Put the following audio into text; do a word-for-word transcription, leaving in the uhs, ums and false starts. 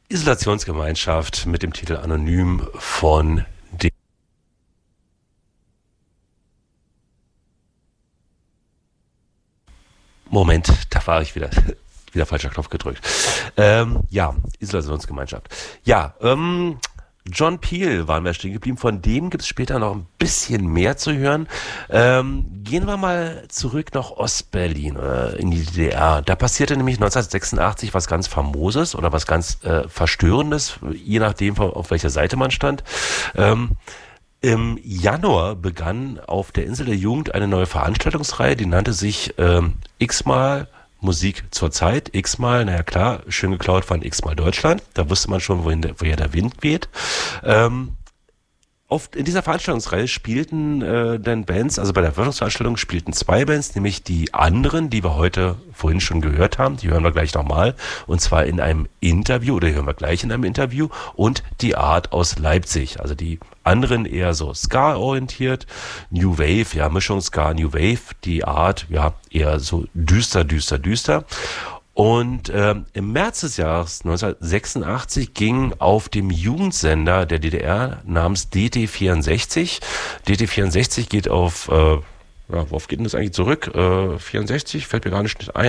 Isolationsgemeinschaft mit dem Titel Anonym von D. Moment, da war ich wieder. Wieder falscher Knopf gedrückt. Ähm, ja, Isolationsgemeinschaft. Ja, ähm, John Peel waren wir stehen geblieben. Von dem gibt es später noch ein bisschen mehr zu hören. Ähm, gehen wir mal zurück nach Ostberlin, äh, in die D D R. Da passierte nämlich neunzehnhundertsechsundachtzig was ganz Famoses oder was ganz äh, Verstörendes, je nachdem, auf welcher Seite man stand. Ähm, Im Januar begann auf der Insel der Jugend eine neue Veranstaltungsreihe, die nannte sich ähm, X-mal Musik zur Zeit, X-mal, naja klar, schön geklaut von X-mal Deutschland, da wusste man schon, wohin der, woher der Wind weht. Ähm, auf, in dieser Veranstaltungsreihe spielten äh, dann Bands, also bei der Eröffnungsveranstaltung spielten zwei Bands, nämlich die anderen, die wir heute vorhin schon gehört haben, die hören wir gleich nochmal, und zwar in einem Interview, oder die hören wir gleich in einem Interview, und die Art aus Leipzig, also die anderen eher so Ska-orientiert, New Wave, ja, Mischung Ska, New Wave, die Art, ja, eher so düster, düster, düster. Und ähm, im März des Jahres neunzehnhundertsechsundachtzig ging auf dem Jugendsender der D D R namens D T vierundsechzig, D T vierundsechzig geht auf, äh, ja, worauf geht denn das eigentlich zurück? Äh, vierundsechzig, fällt mir gar nicht ein.